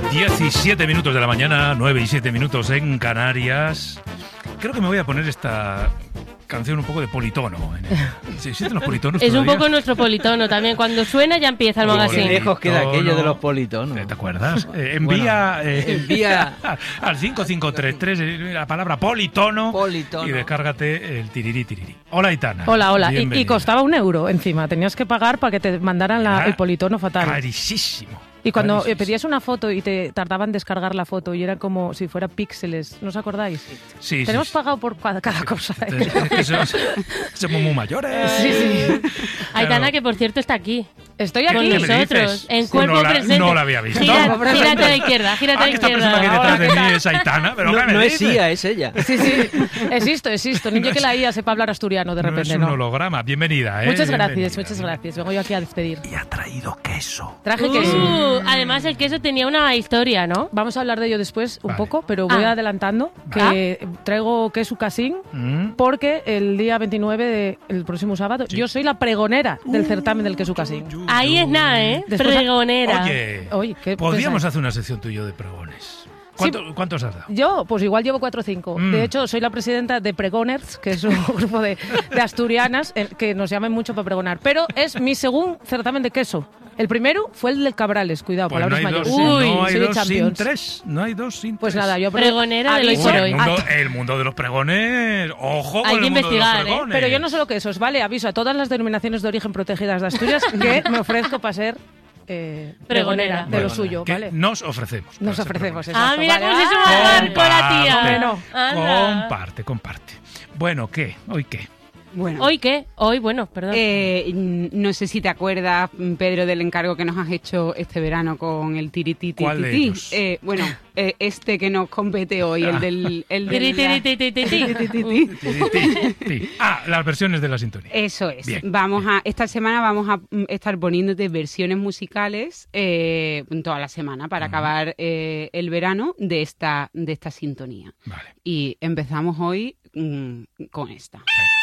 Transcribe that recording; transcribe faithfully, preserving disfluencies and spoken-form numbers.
diecisiete minutos de la mañana, nueve y siete minutos en Canarias. Creo que me voy a poner esta canción un poco de politono. ¿Sí existen los politonos Es todavía? un poco nuestro politono también. Cuando suena ya empieza el magazine. Qué lejos queda aquello de los politonos. ¿Te acuerdas? Eh, envía, Bueno, eh, envía al cinco cinco tres tres la palabra politono, politono y descárgate el tirirí tirirí. Hola, Aitana. Hola, hola. Y, y Bienvenida. costaba un euro encima. Tenías que pagar para que te mandaran la- Era el politono fatal. Carísimo. Y cuando eh, Carísimo. pedías una foto y te tardaban en descargar la foto y era como si fuera píxeles, ¿no os acordáis? Sí, Tenemos sí, pagado por cada, cada cosa. sí. Es que somos, somos muy mayores. Sí, sí. Aitana, Claro. que por cierto está aquí. Estoy Con aquí. ¿Qué me nosotros, dices? en Sí, cuerpo no la- presente. no la había visto. Gira- Cuerpo gírate presente. a la izquierda, gírate a Ah, la que esta persona que hay izquierda. detrás de mí es Aitana, pero ¿qué No, me no es dices? Sia, es ella. Sí, sí. Existo, existo. Niño que la I A sepa hablar asturiano de No repente, es un ¿no? holograma. Bienvenida, ¿eh? Muchas gracias, Bienvenida, muchas bienvenida. gracias. Vengo yo aquí a despedir. Y ha traído queso. Traje Uh, queso. además el queso tenía una historia, ¿no? Vamos a hablar de ello después un Vale. poco, pero voy Ah. adelantando que traigo queso casín Mm. porque el día veintinueve, de, el próximo sábado, yo soy la pregonera del certamen del queso casín. Ahí es nada, ¿eh? Después- Pregonera. Oye, Oye, ¿qué podríamos pensáis? hacer una sección tuyo de pregones. ¿Cuánto- ¿Cuántos has dado? Yo, pues igual llevo cuatro o cinco. Mm. De hecho, soy la presidenta de Pregoners, que es un grupo de, de asturianas eh, que nos llaman mucho para pregonar. Pero es mi segundo certamen de queso. El primero fue el del Cabrales, cuidado, Pues no palabras hay dos, mayores. sin- Uy, no hay soy de dos sin Champions. tres. No hay dos sin Pues tres. nada, yo Pregonera del hoy aviso por El hoy. mundo, a- el mundo de los pregones. Ojo Hay con que el mundo investigar, de ¿eh? los pregones. Pero yo no solo quesos, ¿vale? Aviso a todas las denominaciones de origen protegidas de Asturias que me ofrezco para ser eh, pregonera de Pregonera. lo suyo, Que ¿vale? nos ofrecemos. para Nos ser ofrecemos, pregones. Ah, exacto, mira vale. cómo se Ah, suma al barco la tía. Hombre, no. Anda. Comparte, comparte. Bueno, ¿qué? ¿Hoy qué? Bueno, ¿Hoy qué? Hoy, bueno, perdón. eh, n- no sé si te acuerdas, Pedro, del encargo que nos has hecho este verano con el tirititi. ¿Cuál de ellos? Eh, bueno, eh, este que nos compete hoy, el del... El del Tiri, tiri, tiri, tiri, tiri. tirititi. Ti, ti, ti. Ah, las versiones de la sintonía. Eso es. Bien, Vamos a esta semana vamos a mm, estar poniéndote versiones musicales eh, toda la semana para acabar eh, el verano de esta de esta sintonía. Vale. Y empezamos hoy mm, con esta. Venga.